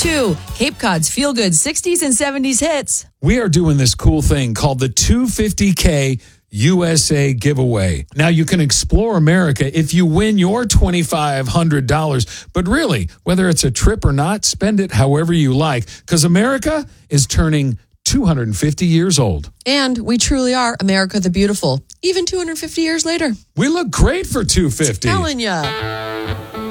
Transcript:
2, Cape Cod's feel-good 60s and 70s hits. We are doing this cool thing called the 250K USA giveaway. Now, you can explore America if you win your $2,500. But really, whether it's a trip or not, spend it however you like, because America is turning 250 years old. And we truly are America the Beautiful, even 250 years later. We look great for 250. Telling ya.